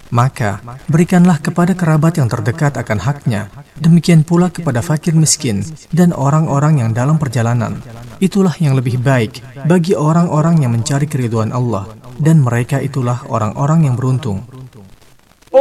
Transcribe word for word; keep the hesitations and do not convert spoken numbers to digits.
Maka, berikanlah kepada kerabat yang terdekat akan haknya, demikian pula kepada fakir miskin dan orang-orang yang dalam perjalanan. Itulah yang lebih baik bagi orang-orang yang mencari keridhaan Allah, dan mereka itulah orang-orang yang beruntung.